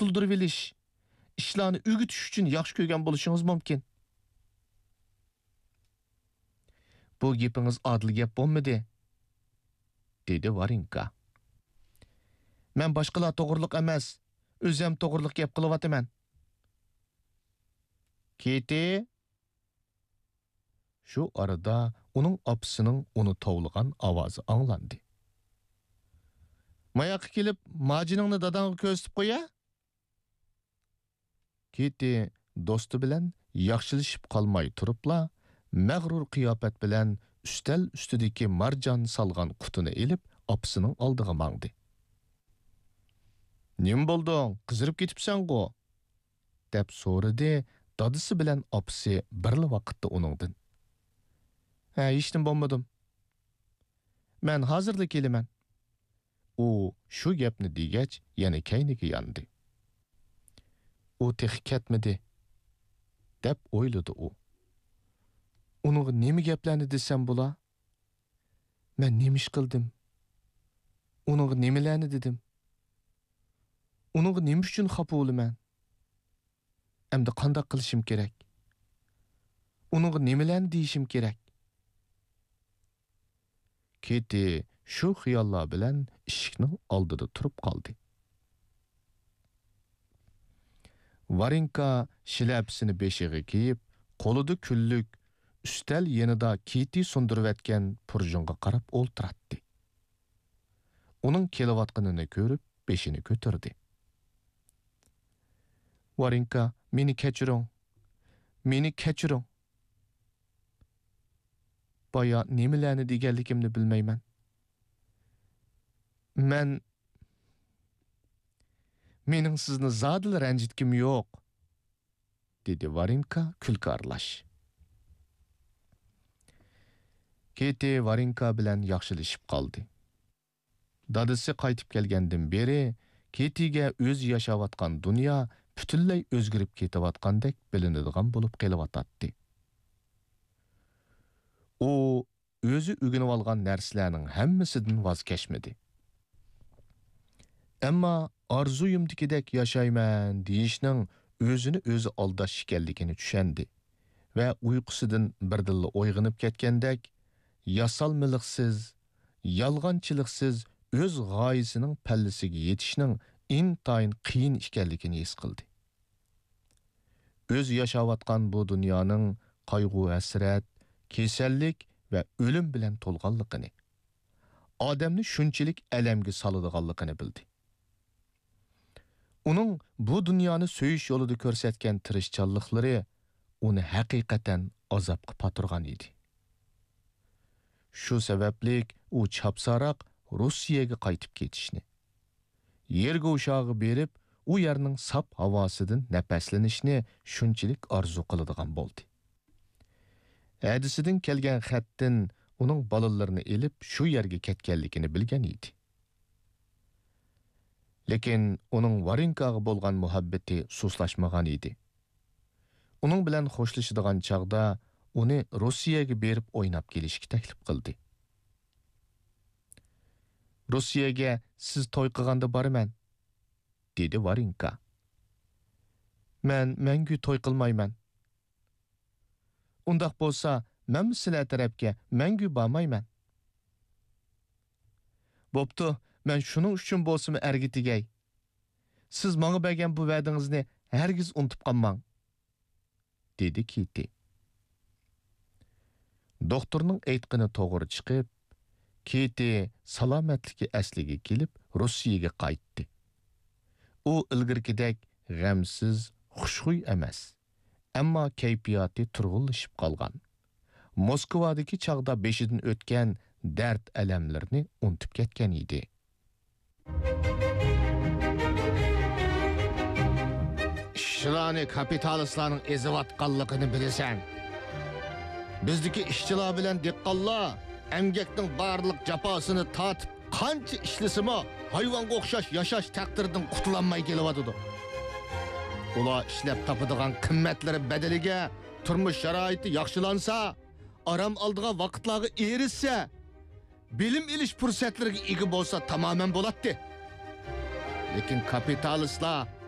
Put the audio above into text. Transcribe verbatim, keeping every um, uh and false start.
qutuldirib elish, ishlarni o'g'itish uchun yaxshi ko'rgan bo'lishingiz mumkin. Bu gapingiz adil gap bo'lmadi, dedi Varinka. Men boshqalar to'g'riliq emas, o'zim to'g'riliq gap qilyapman. Keti. Shu arada uning opisining uni tovlagan ovozi anglandi. Mayoqqa kelib, majiningni dadangga ko'rsatib qo'ya? Keti do'sti bilan yaxshilashib qolmay turibla, mag'rur qiyofat bilan ustal ustidagi marjon salgan qutini elib, opisining oldiga mangdi. "Nim bo'lding? Qizirib ketibsan-ku?" deb so'radi dadisi bilan opisi birli vaqtda uningdan. "Ha, ishtim bo'lmadim. Men hozirda kelaman." U shu gapni degach, yana kayniga yondi. U tex ketmadi deb o'yladi u. Uning nima gaplarni desam bo'la? Men nima ish qildim? Uning nimalarni dedim? Uning nima uchun xafa bo'laman? Endi qanday qilishim kerak? Uning nimalarni deyishim kerak? Keti shu xiyollar bilan eshikning oldida turib qoldi. Varinka shilapsini beshiga kiyib, qo'lida kunlik ustal yanida Keti sundirib etgan purjunga qarab o'ltiratdi. Uning kelayotganini ko'rib, beshini ko'tardi. Varinka, meni kechiring. Meni kechiring. Baya nimalarni deganligimni bilmayman. Men mening sizni zadil ranjitkim yo'q, dedi Varinka kulki aralash. Keti Varinka bilan yaxshilashib qoldi. Dadisi qaytib kelgandan beri Ketiga o'z yashayotgan dunyo butunlay o'zgarib ketayotgandek bilinadigan bo'lib qelyapti. U o'zi o'rganib olgan narsalarning hammasidan voz kechmadi. Ammo orzuyimdikidek yashayman deyishning o'zini o'zi aldash ekanligini tushundi va uyqusidan birdilla uyg'onib ketgandek, yasalmiliksiz, yolg'onchiliksiz o'z g'oyasining pallasiga yetishning intayin qiyin ekanligini his qildi. O'z yashayotgan bu dunyoning qayg'u, hasrat, kasallik va o'lim bilan to'lganligini, odamni shunchalik alamga soladiganligini bildi. Uning bu dunyoni so'yish yo'lida ko'rsatgan tirishchanliklari uni haqiqatan azobga patirgan edi. Shu sabablik u chapsaroq Rossiyaga qaytib ketishni, yerga o'shog'i berib, u yerning sap havosidan nafaslanishni shunchalik orzu qiladigan bo'ldi. Hadisidan kelgan xatdan uning bolalarini elib shu yerga ketganligini bilgan edi. Lekin uning Varinkaga bo'lgan muhabbati suslashmagan edi. Uning bilan xo'shlashadigan chaqda uni Rossiyaga berib o'ynab kelishga taklif qildi. Rossiyaga siz to'y qilganda boraman, dedi Varinka. Men mangu to'y qilmayman. Undaq bo'lsa, men sizlar tarafga mangu bormayman. Bo'pti, men shuning uchun bo'lsimi ergitigay. Siz menga bergan bu va'dingizni hargiz unutib qolmang, dedi Keti. Doktorning aytqini to'g'ri chiqib, Keti salomatligi asliga kelib Rossiyaga qaytdi. U ilgirgidek g'amsiz, xushxuy emas, ammo kayfiyati turg'unlashib qolgan. Moskvadagi chaqda beshidan o'tgan dard alamlarini unutib ketgan edi. Ishchilarni kapitalistlarning ezivatganligini bilasan. Bizdagi ishchilar bilan diqqatlar emgakning barliq jafosini tatib, qancha ishlasimi hayvonga o'xshash yashash taqdiridan qutulanmay kelyapti. Ular ishlab topadigan qimmatlari badaliga turmush sharoiti yaxshilansa, aram oldigan vaqtlarga erishsa, bilim ilish fursatlariga ega bo'lsa tamoman bo'ladi. Lekin kapitalistlar